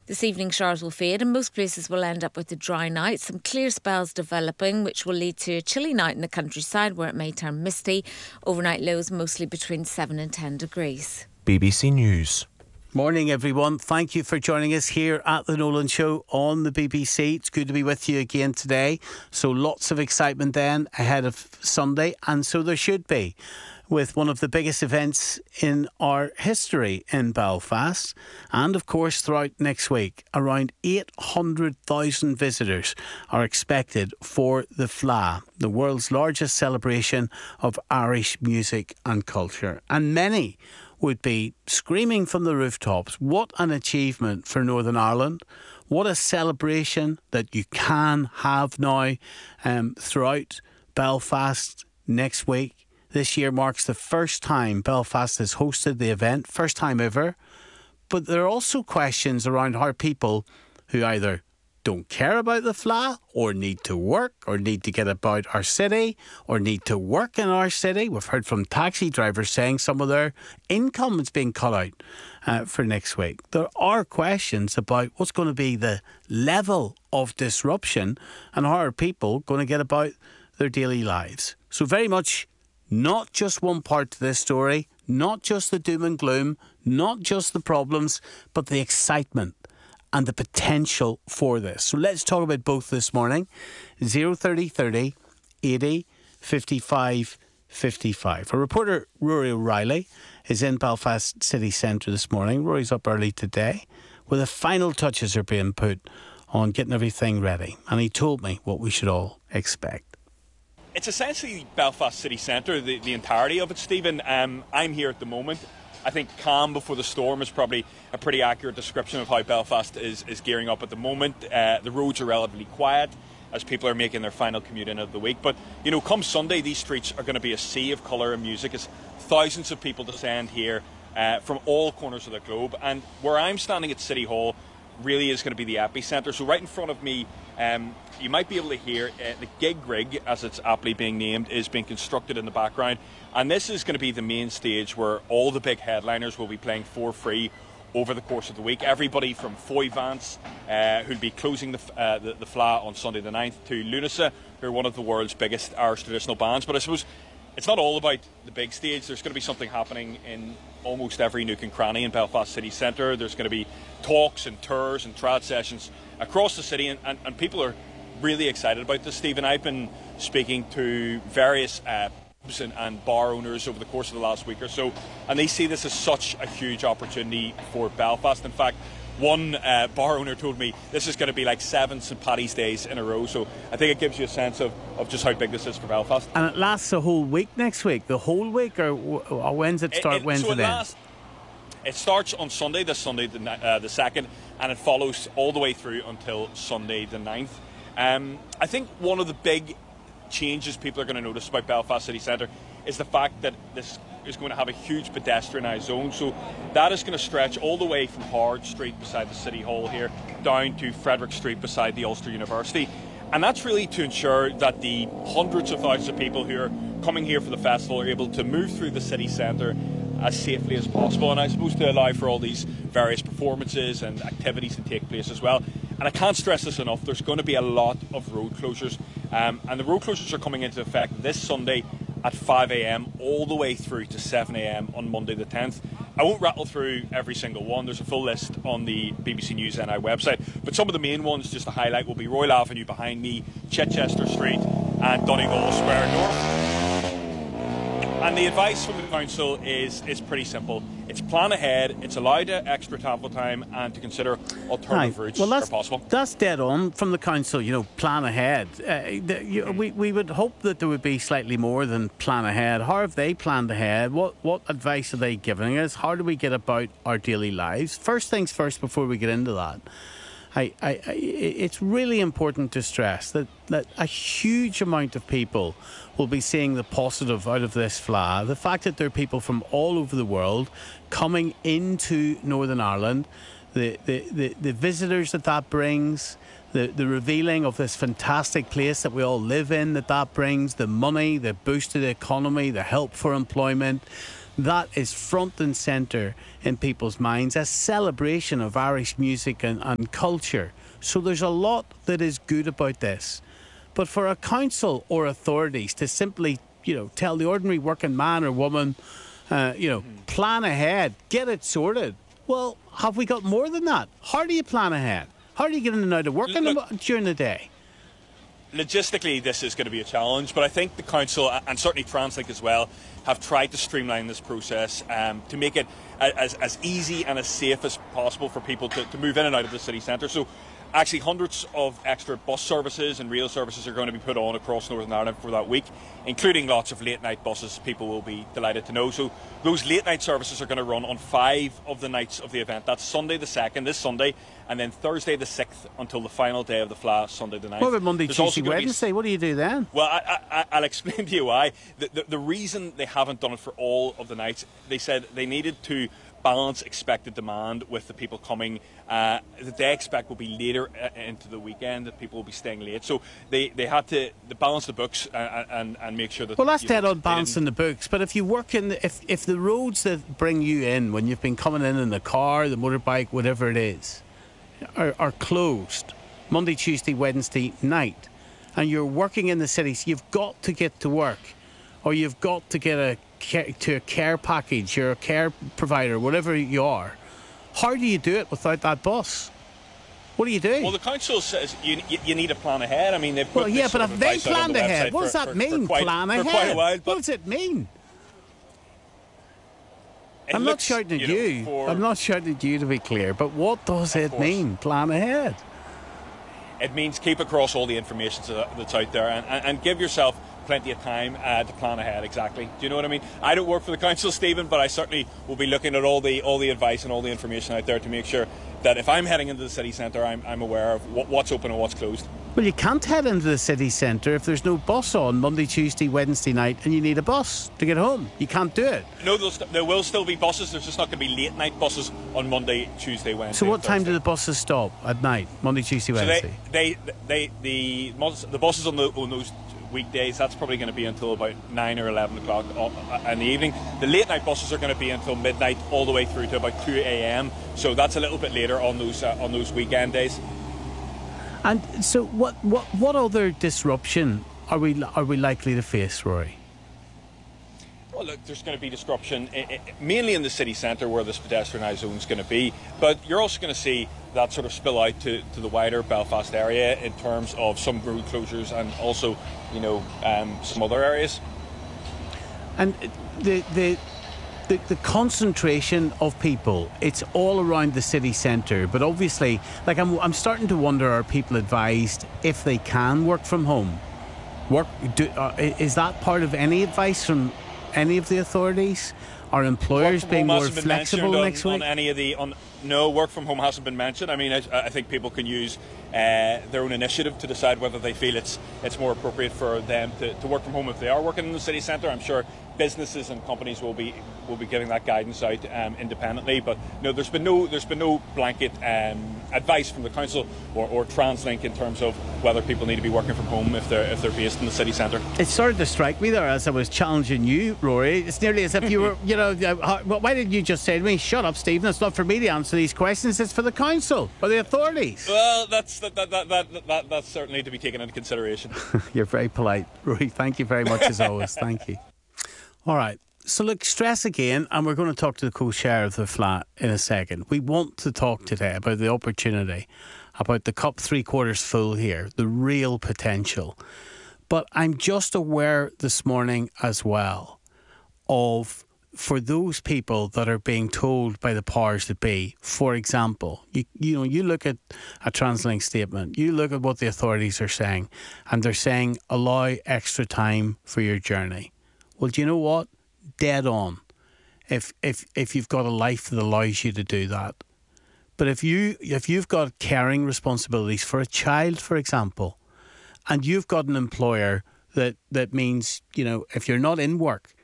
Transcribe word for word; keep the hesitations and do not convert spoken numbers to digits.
This evening showers will fade and most places will end up with a dry night. Some clear spells developing which will lead to a chilly night in the countryside where it may turn misty. Overnight lows mostly between seven and ten degrees. B B C News. Morning everyone, thank you for joining us here at the Nolan Show on the B B C. It's good to be with you again today. So lots of excitement then ahead of Sunday, and so there should be, with one of the biggest events in our history in Belfast. And of course throughout next week, around eight hundred thousand visitors are expected for the F L A, the world's largest celebration of Irish music and culture. And many would be screaming from the rooftops, what an achievement for Northern Ireland. What a celebration that you can have now um, throughout Belfast next week. This year marks the first time Belfast has hosted the event, first time ever. But there are also questions around how people who either don't care about the F L A or need to work or need to get about our city or need to work in our city. We've heard from taxi drivers saying some of their income is being cut out uh, for next week. There are questions about what's going to be the level of disruption and how are people going to get about their daily lives. So very much not just one part to this story, not just the doom and gloom, not just the problems, but the excitement and the potential for this. So let's talk about both this morning. zero thirty thirty eighty fifty-five fifty-five. Our reporter Rory O'Reilly is in Belfast city centre this morning. Rory's up early today where the final touches are being put on getting everything ready. And he told me what we should all expect. It's essentially Belfast city centre, the, the entirety of it, Stephen. Um, I'm here at the moment. I think calm before the storm is probably a pretty accurate description of how Belfast is, is gearing up at the moment. Uh, the roads are relatively quiet as people are making their final commute in of the week. But, you know, come Sunday, these streets are going to be a sea of colour and music as thousands of people descend here uh, from all corners of the globe. And where I'm standing at City Hall really is going to be the epicentre. So right in front of me, um, you might be able to hear uh, the Gig Rig, as it's aptly being named, is being constructed in the background. And this is going to be the main stage where all the big headliners will be playing for free over the course of the week. Everybody from Foy Vance, uh, who'll be closing the, uh, the, the F L A on Sunday the ninth, to Lunasa, who are one of the world's biggest Irish traditional bands. But I suppose it's not all about the big stage. There's going to be something happening in almost every nook and cranny in Belfast city centre. There's going to be talks and tours and trad sessions across the city, and, and, and people are really excited about this, Stephen. I've been speaking to various uh, pubs and, and bar owners over the course of the last week or so, and they see this as such a huge opportunity for Belfast. In fact, one uh, bar owner told me this is going to be like seven Saint Paddy's Days in a row, so I think it gives you a sense of, of just how big this is for Belfast. And it lasts a whole week next week, the whole week, or, or when's it start, it, it, when's so it, it end? Lasts, it starts on Sunday, this Sunday the, uh, the second, and it follows all the way through until Sunday the ninth. Um, I think one of the big changes people are going to notice about Belfast city centre is the fact that this is going to have a huge pedestrianised zone. So that is going to stretch all the way from Howard Street beside the City Hall here down to Frederick Street beside the Ulster University. And that's really to ensure that the hundreds of thousands of people who are coming here for the festival are able to move through the city centre as safely as possible, and I suppose to allow for all these various performances and activities to take place as well. And I can't stress this enough, there's going to be a lot of road closures, um, and the road closures are coming into effect this Sunday at five a m all the way through to seven a m on Monday the tenth. I won't rattle through every single one. There's a full list on the B B C News N I website, but some of the main ones just to highlight will be Royal Avenue behind me, Chichester Street and Donegal Square North. And the advice from the council is is pretty simple. It's plan ahead, it's allow extra travel time, and to consider alternative Aye. routes well, where that's, possible. That's dead on from the council, you know, plan ahead. Uh, the, you, we, we would hope that there would be slightly more than plan ahead. How have they planned ahead? What, what advice are they giving us? How do we get about our daily lives? First things first, before we get into that, I, I, I, it's really important to stress that, that a huge amount of people will be seeing the positive out of this F L A. The fact that there are people from all over the world coming into Northern Ireland, the, the, the, the visitors that that brings, the, the revealing of this fantastic place that we all live in that that brings, the money, the boost to the economy, the help for employment, that is front and centre in people's minds, a celebration of Irish music and, and culture. So there's a lot that is good about this. But for a council or authorities to simply, you know, tell the ordinary working man or woman, uh, you know, mm-hmm. plan ahead, get it sorted. Well, have we got more than that? How do you plan ahead? How do you get in and out of work in the, during the day? Logistically, this is going to be a challenge, but I think the council, and certainly TransLink as well, have tried to streamline this process um, to make it as, as easy and as safe as possible for people to, to move in and out of the city centre. So actually hundreds of extra bus services and rail services are going to be put on across Northern Ireland for that week, including lots of late night buses, people will be delighted to know. So those late night services are going to run on five of the nights of the event. That's Sunday the second, this Sunday, and then Thursday the sixth until the final day of the F L A, Sunday the ninth. What about Monday, There's Tuesday, Wednesday? Be... What do you do then? Well, I, I, I'll explain to you why. The, the, the reason they haven't done it for all of the nights, they said they needed to balance expected demand with the people coming uh, that they expect will be later uh, into the weekend, that people will be staying late. So they, they had to they balance the books and, and, and make sure that... Well, that's dead on balancing the books. But if you work in... The, if, if the roads that bring you in, when you've been coming in in the car, the motorbike, whatever it is, are, are closed Monday, Tuesday, Wednesday night, and you're working in the cities, you've got to get to work, or you've got to get a care, to a care package, you're a care provider, whatever you are. How do you do it without that bus? What do you do? Well, the council says you you, you need to plan ahead. I mean, they've put well, yeah, but have they planned the ahead? What does for, that for, mean? For quite, plan for ahead. Quite a while, what does it mean? It I'm looks, not shouting at you. you. Know, for, I'm not shouting at you, to be clear. But what does it course. mean? Plan ahead. It means keep across all the information that's out there and, and, and give yourself plenty of time uh, to plan ahead. Exactly. Do you know what I mean? I don't work for the council, Stephen, but I certainly will be looking at all the all the advice and all the information out there to make sure that if I'm heading into the city centre, I'm, I'm aware of what, what's open and what's closed. Well, you can't head into the city centre if there's no bus on Monday, Tuesday, Wednesday night, and you need a bus to get home. You can't do it. No, st- there will still be buses. There's just not going to be late night buses on Monday, Tuesday, Wednesday. So what time do the buses stop at night? Monday, Tuesday, Wednesday. So they, they, they, the the buses on the on those weekdays, that's probably going to be until about nine or eleven o'clock in the evening. The late night buses are going to be until midnight, all the way through to about two a.m. So that's a little bit later on those uh, on those weekend days. And so, what, what, what other disruption are we are we likely to face, Rory? Well, look, there's going to be disruption I- I- mainly in the city centre where this pedestrianised zone is going to be, but you're also going to see that sort of spill out to, to the wider Belfast area in terms of some road closures and also, you know, um, some other areas. And the the. The, the concentration of people, it's all around the city centre, but obviously, like I'm, I'm starting to wonder, are people advised if they can work from home? Work do, uh, is that part of any advice from any of the authorities? Are employers being more flexible on, next week? On any of the, on, no, work from home hasn't been mentioned. I mean, I, I think people can use uh, their own initiative to decide whether they feel it's it's more appropriate for them to, to work from home if they are working in the city centre. I'm sure businesses and companies will be will be giving that guidance out um, independently. But no, there's been no there's been no blanket um, advice from the council or, or TransLink in terms of whether people need to be working from home if they're if they're based in the city centre. It started to strike me there as I was challenging you, Rory. It's nearly as if you were, you know, why didn't you just say to me, "Shut up, Stephen. It's not for me to answer these questions. It's for the council or the authorities." Well, that's that that that, that, that that's certainly to be taken into consideration. You're very polite, Rory. Thank you very much as always. Thank you. All right. So look, stress again, and we're going to talk to the co-chair of the flat in a second. We want to talk today about the opportunity, about the cup three quarters full here, the real potential. But I'm just aware this morning as well of, for those people that are being told by the powers that be, for example, you, you know, you look at a TransLink statement, you look at what the authorities are saying, and they're saying allow extra time for your journey. Well, do you know what? Dead on. If if if you've got a life that allows you to do that. But if you if you've got caring responsibilities for a child, for example, and you've got an employer that that means, you know, if you're not in work,